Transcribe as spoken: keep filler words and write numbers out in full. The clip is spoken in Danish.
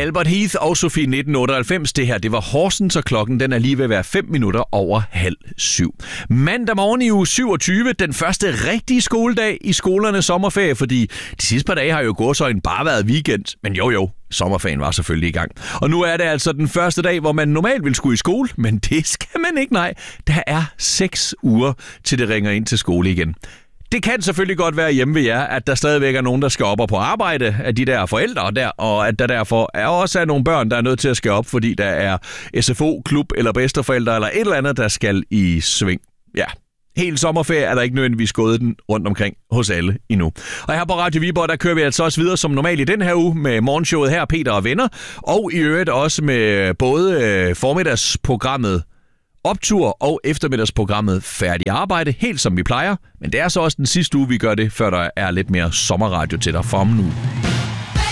Albert Heath og Sofie nitten otteoghalvfems. Det her, det var Horsens, og klokken den er lige ved at være fem minutter over halv syv. Mandag morgen i uge syvogtyve, den første rigtige skoledag i skolernes sommerferie, fordi de sidste par dage har jo gåsøjne bare været weekend. Men jo jo, sommerferien var selvfølgelig i gang. Og nu er det altså den første dag, hvor man normalt vil skulle i skole, men det skal man ikke, nej. Der er seks uger, til det ringer ind til skole igen. Det kan selvfølgelig godt være hjemme ved jer, at der stadigvæk er nogen, der skal op og på arbejde af de der forældre der, og at der derfor er også er nogle børn, der er nødt til at skal op, fordi der er S F O, klub eller bedsteforældre eller et eller andet, der skal i sving. Ja, hele sommerferie er der ikke nødvendigvis gået den rundt omkring hos alle endnu. Og her på Radio Viborg, der kører vi altså også videre som normalt i den her uge med morgenshowet her, Peter og Venner, og i øvrigt også med både formiddagsprogrammet Optur og eftermiddagsprogrammet Færdig Arbejde, helt som vi plejer. Men det er så også den sidste uge, vi gør det, før der er lidt mere sommerradio til dig fra nu.